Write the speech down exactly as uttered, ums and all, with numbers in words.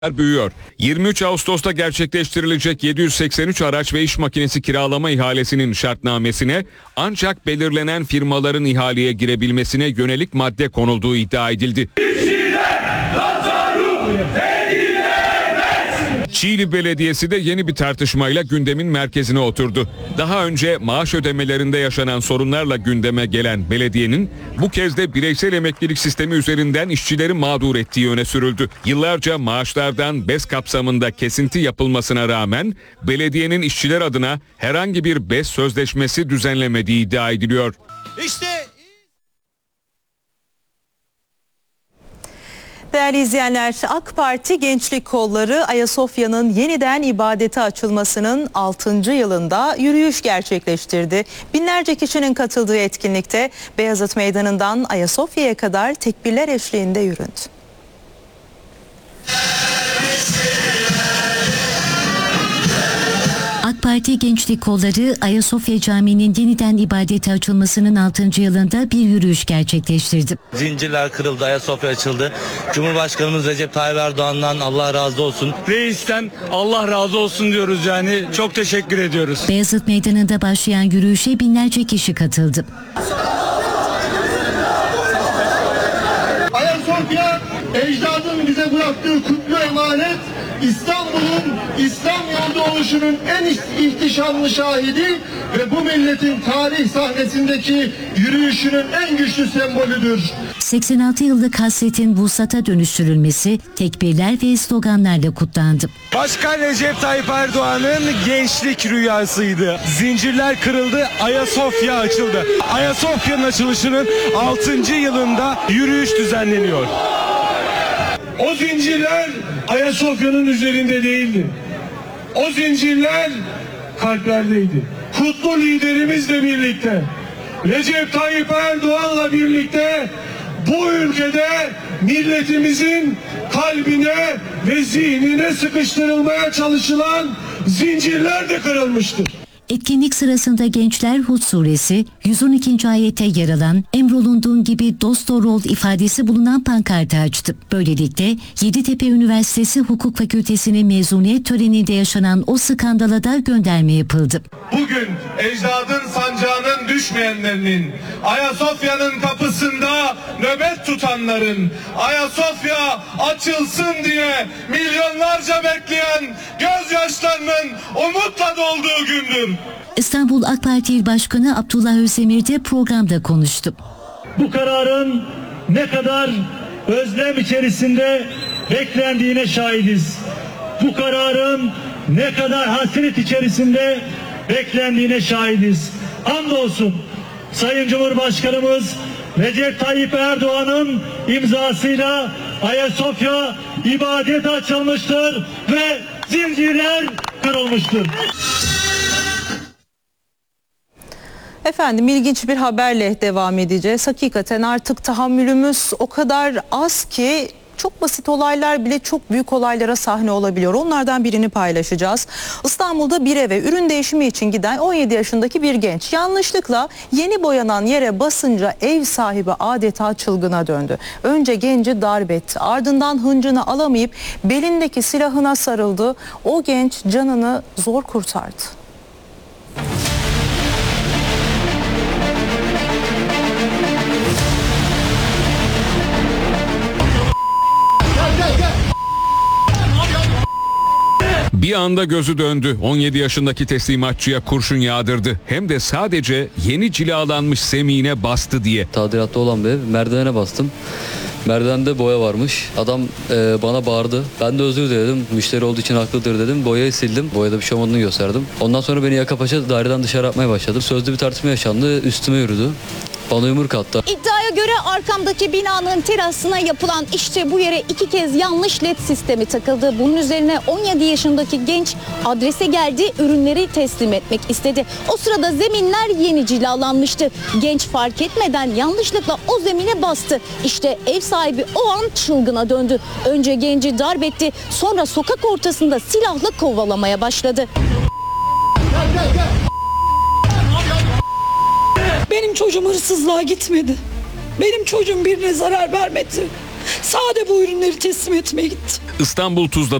büyüyor. yirmi üç Ağustos'ta gerçekleştirilecek yedi yüz seksen üç araç ve iş makinesi kiralama ihalesinin şartnamesine ancak belirlenen firmaların ihaleye girebilmesine yönelik madde konulduğu iddia edildi. Çiğli Belediyesi de yeni bir tartışmayla gündemin merkezine oturdu. Daha önce maaş ödemelerinde yaşanan sorunlarla gündeme gelen belediyenin bu kez de bireysel emeklilik sistemi üzerinden işçileri mağdur ettiği öne sürüldü. Yıllarca maaşlardan BES kapsamında kesinti yapılmasına rağmen belediyenin işçiler adına herhangi bir BES sözleşmesi düzenlemediği iddia ediliyor. İşte Değerli izleyenler, AK Parti Gençlik Kolları Ayasofya'nın yeniden ibadete açılmasının altıncı yılında yürüyüş gerçekleştirdi. Binlerce kişinin katıldığı etkinlikte Beyazıt Meydanı'ndan Ayasofya'ya kadar tekbirler eşliğinde yüründü. AK Parti Gençlik Kolları Ayasofya Camii'nin yeniden ibadete açılmasının altıncı yılında bir yürüyüş gerçekleştirdi. Zincirler kırıldı, Ayasofya açıldı. Cumhurbaşkanımız Recep Tayyip Erdoğan'dan Allah razı olsun. Reisten Allah razı olsun diyoruz yani. Çok teşekkür ediyoruz. Beyazıt Meydanı'nda başlayan yürüyüşe binlerce kişi katıldı. Ayasofya ecdadın bize bıraktığı kutlu emanet, İstanbul'un İslam yurdu oluşunun en ihtişamlı şahidi ve bu milletin tarih sahnesindeki yürüyüşünün en güçlü sembolüdür. seksen altı yıllık hasretin vuslata dönüştürülmesi tekbirler ve sloganlarla kutlandı. Başkan Recep Tayyip Erdoğan'ın gençlik rüyasıydı. Zincirler kırıldı, Ayasofya açıldı. Ayasofya'nın açılışının altıncı yılında yürüyüş düzenleniyor. O zincirler Ayasofya'nın üzerinde değildi. O zincirler kalplerdeydi. Kutlu liderimizle birlikte, Recep Tayyip Erdoğan'la birlikte bu ülkede milletimizin kalbine ve zihnine sıkıştırılmaya çalışılan zincirler de kırılmıştır. Etkinlik sırasında gençler Hud suresi yüz on ikinci ayette yer alan emrolunduğun gibi dosdoğru ol ifadesi bulunan pankartı açtı. Böylelikle Yeditepe Üniversitesi Hukuk Fakültesi'nin mezuniyet töreninde yaşanan o skandala da gönderme yapıldı. Bugün ecdadın sancağının düşmeyenlerinin, Ayasofya'nın kapısında nöbet tutanların, Ayasofya açılsın diye milyonlarca bekleyen gözyaşlarının umutla dolduğu gündür. İstanbul AK Parti İl Başkanı Abdullah Özdemir de programda konuştu. Bu kararın ne kadar özlem içerisinde beklendiğine şahidiz. Bu kararın ne kadar hasret içerisinde beklendiğine şahidiz. Andolsun Sayın Cumhurbaşkanımız Recep Tayyip Erdoğan'ın imzasıyla Ayasofya ibadete açılmıştır ve zincirler kırılmıştır. Efendim, ilginç bir haberle devam edeceğiz. Hakikaten artık tahammülümüz o kadar az ki çok basit olaylar bile çok büyük olaylara sahne olabiliyor. Onlardan birini paylaşacağız. İstanbul'da bir eve ürün değişimi için giden on yedi yaşındaki bir genç yanlışlıkla yeni boyanan yere basınca ev sahibi adeta çılgına döndü. Önce genci darp etti. Ardından hıncını alamayıp belindeki silahına sarıldı. O genç canını zor kurtardı. Bir anda gözü döndü. on yedi yaşındaki teslimatçıya kurşun yağdırdı. Hem de sadece yeni cilalanmış zemine bastı diye. Tadilatta olan bir ev. Merdivene bastım. Merdivende boya varmış. Adam e, bana bağırdı. Ben de özür diledim. Müşteri olduğu için haklıdır dedim. Boyayı sildim. Boyada bir şey olmadığını gösterdim. Ondan sonra beni yaka paça daireden dışarı atmaya başladı. Sözlü bir tartışma yaşandı. Üstüme yürüdü. Bana yumruk attı. İddiaya göre arkamdaki binanın terasına yapılan işte bu yere iki kez yanlış led sistemi takıldı. Bunun üzerine on yedi yaşındaki genç adrese geldi, ürünleri teslim etmek istedi. O sırada zeminler yeni cilalanmıştı. Genç fark etmeden yanlışlıkla o zemine bastı. İşte ev sahibi o an çılgına döndü. Önce genci darp etti, sonra sokak ortasında silahla kovalamaya başladı. Gel gel gel. Benim çocuğum hırsızlığa gitmedi. Benim çocuğum birine zarar vermedi. Sade bu ürünleri teslim etmeye gitti. İstanbul Tuzla